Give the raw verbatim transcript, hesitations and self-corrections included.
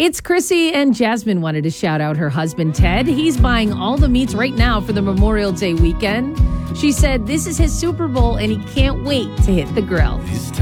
It's Chrissy, and Jasmine wanted to shout out her husband, Ted. He's buying all the meats right now for the Memorial Day weekend. She said this is his Super Bowl, and he can't wait to hit the grill.